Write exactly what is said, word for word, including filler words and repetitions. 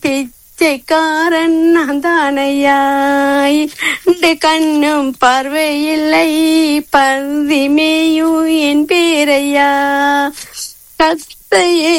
பிச்சைக்காரன் நான் தானையா, இந்த கண்ணும் பார்வையில்லை பருதி மேயும் என் பேரையா, கத்தையே